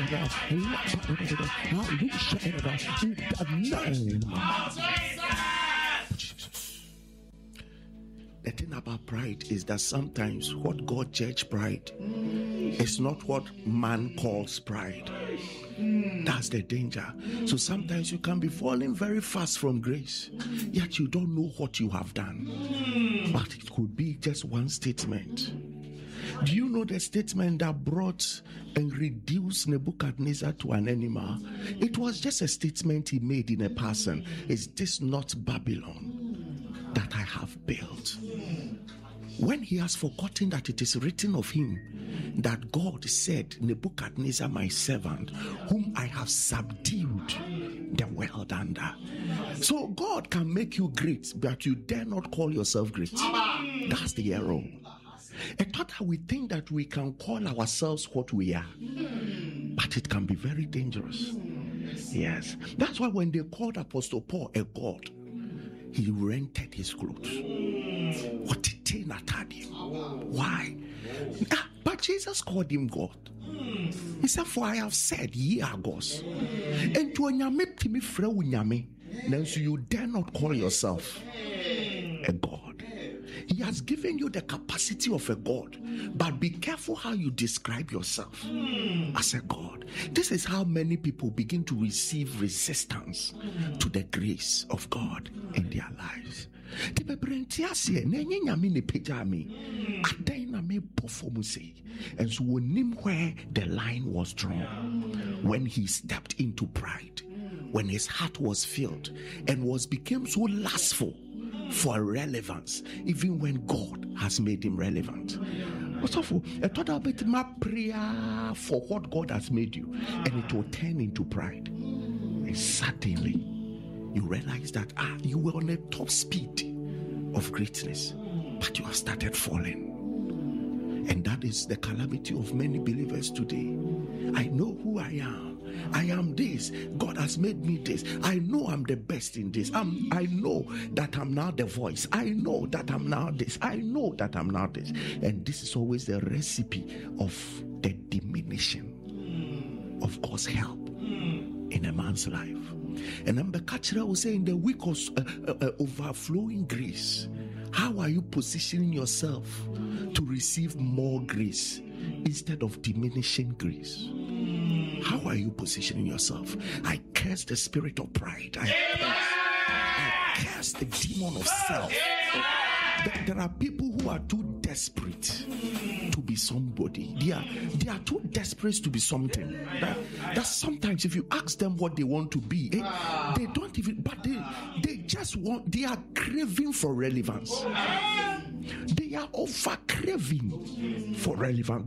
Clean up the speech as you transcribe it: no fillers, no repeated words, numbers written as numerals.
The thing about pride is that sometimes what God judges pride is not what man calls pride. That's the danger. So sometimes you can be falling very fast from grace, yet you don't know what you have done. But it could be just one statement. Do you know the statement that brought and reduced Nebuchadnezzar to an animal? It was just a statement he made in a person. Is this not Babylon that I have built? When he has forgotten that it is written of him that God said, Nebuchadnezzar, my servant, whom I have subdued the world under. So God can make you great, but you dare not call yourself great. That's the error. I thought that we think that we can call ourselves what we are, but it can be very dangerous. Yes. That's why when they called Apostle Paul a god, he rented his clothes. What did they not had him? Why? But Jesus called him God. He said, for I have said, ye are gods. And to me so you dare not call yourself a god. He has given you the capacity of a god, but be careful how you describe yourself as a god. This is how many people begin to receive resistance to the grace of God in their lives. And so we knew where the line was drawn when he stepped into pride, when his heart was filled and became so lustful for relevance, even when God has made him relevant. What's awful? I thought I'll bet my prayer for what God has made you, and it will turn into pride. And suddenly, you realize that you were on a top speed of greatness, but you have started falling. And that is the calamity of many believers today. I know who I am. I am this. God has made me this. I know I'm the best in this. I know that I'm now the voice. I know that I'm now this. I know that I'm now this. And this is always the recipe of the diminishing of God's help in a man's life. And Mbekachira will say, in the week of overflowing grace, how are you positioning yourself to receive more grace instead of diminishing grace? How are you positioning yourself? I curse the spirit of pride. I curse the demon of self. There are people who are too desperate to be somebody. They are too desperate to be something. That sometimes if you ask them what they want to be, they don't even, but they just want, they are craving for relevance. They are over craving for relevance.